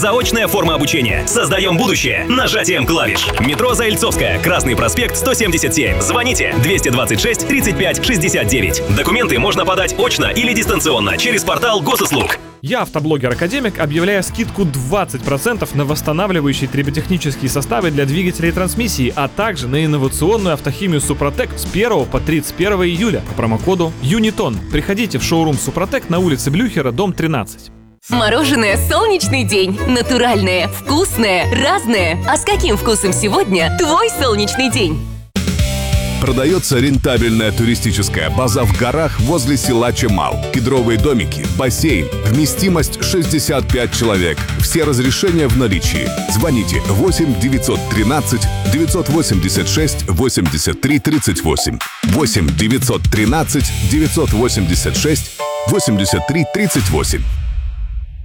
Заочная форма обучения. Создаем будущее нажатием клавиш. Метро Заильцовская, Красный проспект, 177. Звоните 226 35 69. Документы можно подать очно или дистанционно через портал Госуслуг. Я, автоблогер-академик, объявляю скидку 20% на восстанавливающие триботехнические составы для двигателей трансмиссии, а также на инновационную автохимию Супротек с 1 по 31 июля по промокоду ЮНИТОН. Приходите в шоурум Супротек на улице Блюхера, дом 13. Мороженое «Солнечный день». Натуральное, вкусное, разное. А с каким вкусом сегодня твой солнечный день? Продается рентабельная туристическая база в горах возле села Чемал. Кедровые домики, бассейн, вместимость 65 человек. Все разрешения в наличии. Звоните 8 913 986 83 38. 8 913 986 83 38.